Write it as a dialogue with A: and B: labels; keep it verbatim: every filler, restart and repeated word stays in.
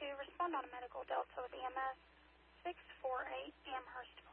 A: to respond on a medical Delta with E M S six four eight Amherst